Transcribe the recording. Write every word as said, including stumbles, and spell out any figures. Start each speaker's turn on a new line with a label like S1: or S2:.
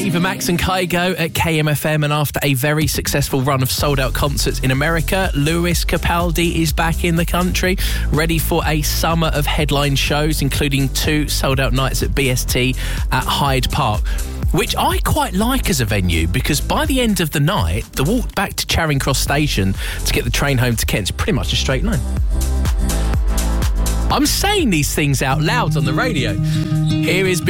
S1: Ava Max and Kygo at K M F M, and after a very successful run of sold-out concerts in America, Lewis Capaldi is back in the country, ready for a summer of headline shows, including two sold-out nights at B S T at Hyde Park, which I quite like as a venue, because by the end of the night, the walk back to Charing Cross Station to get the train home to Kent is pretty much a straight line. I'm saying these things out loud on the radio. Here is